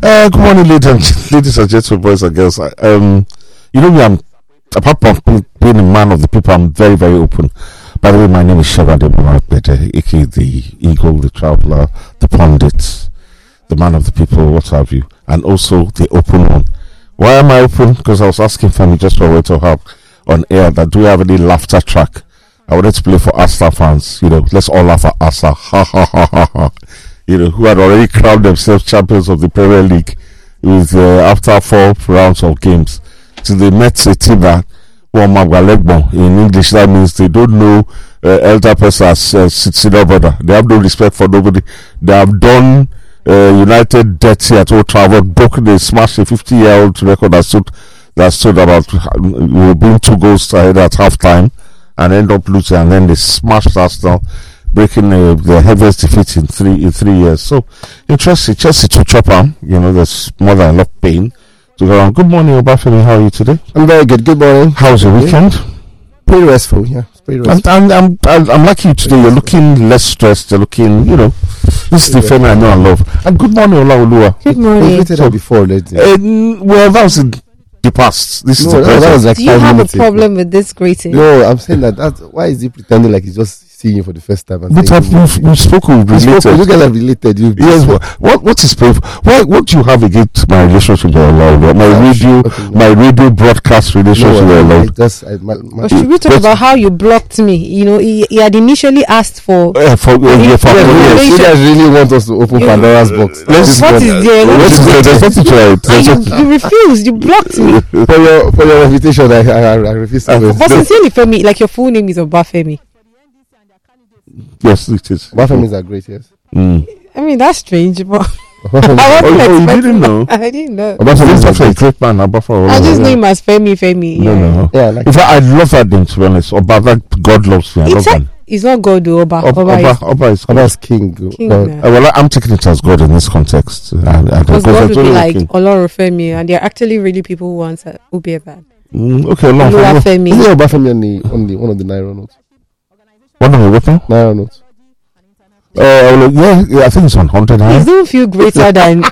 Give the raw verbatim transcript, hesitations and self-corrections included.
Uh, good morning, ladies and, ladies and gentlemen, boys and girls. Um, you know me, I'm apart from being a man of the people, I'm very, very open. By the way, my name is Shabade Muhammad, aka the Eagle, the Traveler, the Pundit, the man of the people, what have you, and also the open one. Why am I open? Because I was asking Femi just for a way to have on air that do we have any laughter track? I wanted to play for Arsenal fans. You know, let's all laugh at Arsenal. Ha ha ha ha ha. You know, who had already crowned themselves champions of the Premier League with uh, after four rounds of games. So they met a team that won Magalegbon. In English, that means they don't know uh, elder person as uh, senior brother. They have no respect for nobody. They have done uh, United dirty at Old Trafford, broken, they smashed a fifty-year-old record that stood that stood about we were being two goals ahead at half time and end up losing, and then they smashed Arsenal, breaking uh, the heaviest defeat in three in three years. So interesting, Chelsea to chop on. You know, there's more than enough pain to go around. Good morning, Obafemi. How are you today? I'm very good. Good morning. How's your weekend? Pretty restful. Yeah, it's pretty restful. I'm, I'm, I'm, I'm like you today. You're looking less stressed. You're looking, you know, this is the Femi I know and love. And good morning, Olaoluwa. Good morning. We've so, before, let's uh, well, that was in the past. This no, is the no, present. that was like Do you have a problem ago. with this greeting? No, I'm saying that. That's, why is he pretending like he's just seeing you for the first time? And But have we've, we've spoken, we've related. You guys have related. You yes. What, what what is painful? What what do you have against my relationship with Olaoluwa? My radio, okay, no. my radio broadcast relationship no, with I, I Olaoluwa. just, I, my, my, Or should we talk about how you blocked me? You know, he, he had initially asked for. Uh, for, uh, yeah, for, yes, yes. yes, you guys really want us to open You- Pandora's box. Let's- What is there? What is there? There's nothing to it. There's And you, nothing- you refused. You blocked me. for your for your reputation, I I, I refuse to. Uh, But sincerely, Femi, like your full name is Obafemi. Yes, it is. Waffles are great. Yes. Mm. I mean, that's strange, but I Oh, wasn't oh, you expecting didn't know? that. I didn't know. Obafemi is actually a great man. Obafemi. I just yeah. know him as Femi, Femi. No, Yeah. no, no. Yeah, like In fact, I love that name, to be honest. Oba, that God loves me. I love It's, a, that. it's not God, though, Oba. Oba, Oba, Oba, is Oba is God. Oba's king. king. No, now. Uh, well, I'm taking it as God in this context. Uh, I, I, Because God it's would be only like king. Olorofemi, and there are actually really people who want to who bear that. Mm, okay, long Oluwafemi. Is it Obafemi on the on the one of the Naira notes? What are we working? Naira notes. Uh, well, yeah, yeah, I think it's on one hundred. Please don't feel greater than